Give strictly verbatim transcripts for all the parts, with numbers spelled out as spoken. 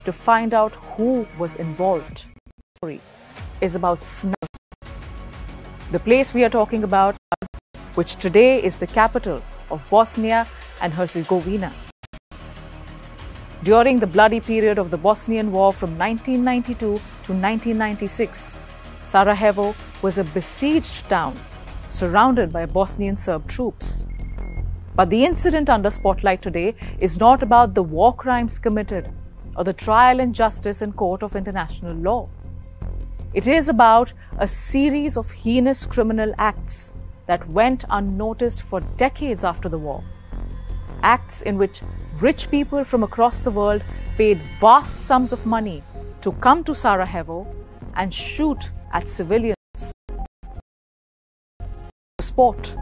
to find out who was involved. The story is about Snovs, the place we are talking about, which today is the capital of Bosnia and Herzegovina. During the bloody period of the Bosnian War from nineteen ninety-two to nineteen ninety-six, Sarajevo was a besieged town surrounded by Bosnian Serb troops. But the incident under spotlight today is not about the war crimes committed or the trial and justice in court of international law. It is about a series of heinous criminal acts that went unnoticed for decades after the war. Acts in which rich people from across the world paid vast sums of money to come to Sarajevo and shoot at civilians. Sport.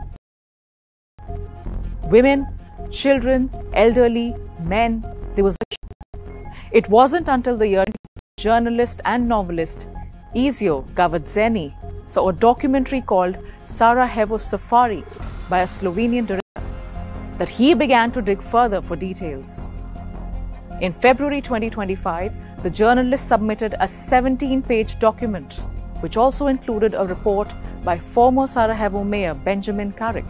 Women, children, elderly, men, there was. It wasn't until the year journalist and novelist Ezio Gavazzeni saw a documentary called Sarajevo Safari by a Slovenian director that he began to dig further for details. In February twenty twenty-five, the journalist submitted a seventeen-page document, which also included a report by former Sarajevo Mayor Benjamin Karic.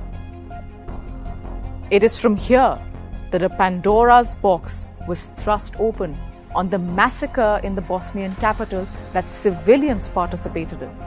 It is from here that a Pandora's box was thrust open on the massacre in the Bosnian capital that civilians participated in.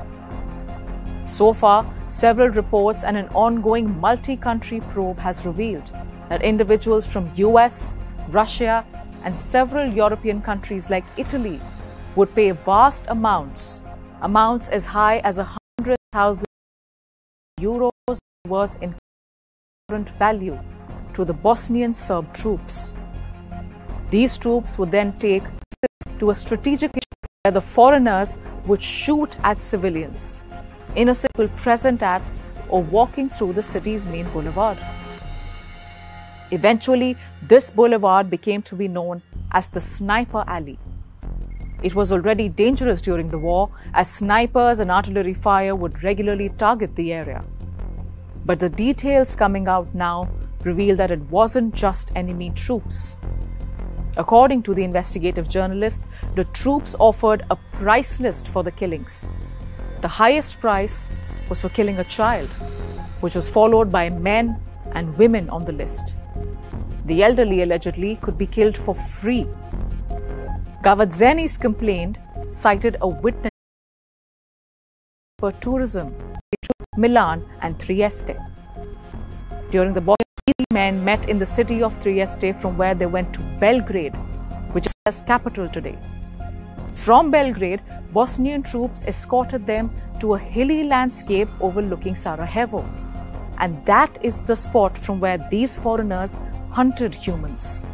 So far, several reports and an ongoing multi-country probe has revealed that individuals from U S, Russia, and several European countries like Italy would pay vast amounts, amounts as high as one hundred thousand euros worth in current value, to the Bosnian Serb troops. These troops would then take to a strategic area where the foreigners would shoot at civilians, innocent people present at or walking through the city's main boulevard. Eventually, this boulevard became to be known as the Sniper Alley. It was already dangerous during the war, as snipers and artillery fire would regularly target the area. But the details coming out now reveal that it wasn't just enemy troops. According to the investigative journalist, the troops offered a price list for the killings. The highest price was for killing a child, which was followed by men and women on the list. The elderly allegedly could be killed for free. Gavazzeni's complaint cited a witness for tourism in Milan and Trieste. During the bombing, these men met in the city of Trieste, from where they went to Belgrade, which is its capital today. From Belgrade, Bosnian troops escorted them to a hilly landscape overlooking Sarajevo. And that is the spot from where these foreigners hunted humans.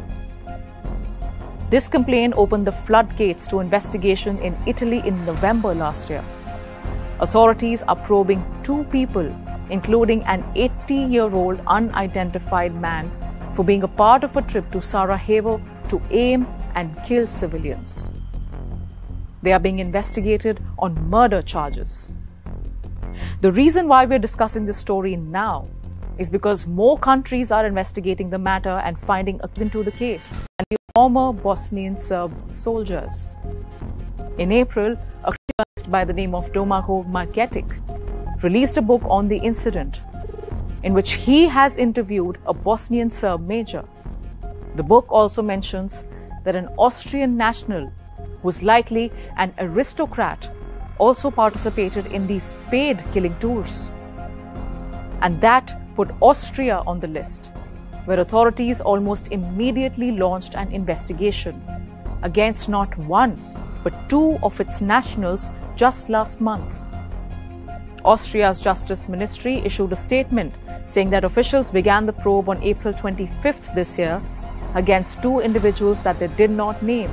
This complaint opened the floodgates to investigation in Italy in November last year. Authorities are probing two people, including an eighty-year-old unidentified man, for being a part of a trip to Sarajevo to aim and kill civilians. They are being investigated on murder charges. The reason why we're discussing this story now is because more countries are investigating the matter and finding a clue to the case, and the former Bosnian Serb soldiers. In April, a journalist by the name of Domagoj Margetic released a book on the incident, in which he has interviewed a Bosnian Serb major. The book also mentions that an Austrian national, who was likely an aristocrat, also participated in these paid killing tours. And that put Austria on the list, where authorities almost immediately launched an investigation against not one, but two of its nationals just last month. Austria's Justice Ministry issued a statement saying that officials began the probe on April twenty-fifth this year against two individuals that they did not name.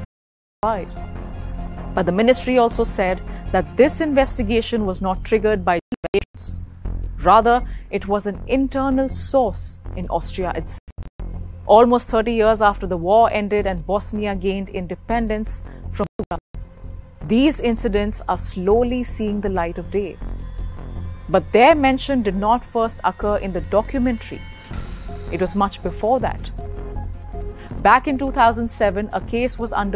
But the ministry also said that this investigation was not triggered by relations. Rather, it was an internal source in Austria itself. Almost thirty years after the war ended and Bosnia gained independence from Yugoslavia, these incidents are slowly seeing the light of day. But their mention did not first occur in the documentary. It was much before that. Back in two thousand seven, a case was under